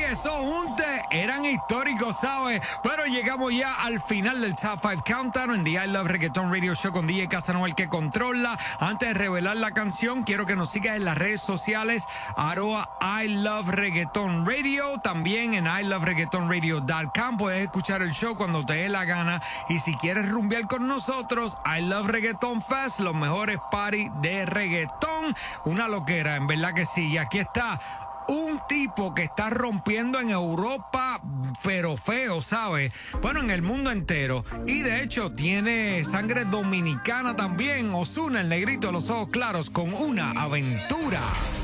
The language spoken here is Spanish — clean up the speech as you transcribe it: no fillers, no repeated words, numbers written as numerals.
esos juntes eran históricos, ¿sabes? Pero llegamos ya al final del Top 5 Countdown en The I Love Reggaeton Radio Show con DJ Casanova, el que controla. Antes de revelar la canción, quiero que nos sigas en las redes sociales, @I Love Reggaeton Radio, también en ilovereggaetonradio.com. Puedes escuchar el show cuando te dé la gana. Y si quieres rumbear con nosotros, I Love Reggaeton Fest, los mejores parties de reggaetón. Una loquera, en verdad que sí. Y aquí está un tipo que está rompiendo en Europa, pero feo, ¿sabes? Bueno, en el mundo entero. Y de hecho tiene sangre dominicana también. Ozuna, el negrito de los ojos claros, con Una Aventura.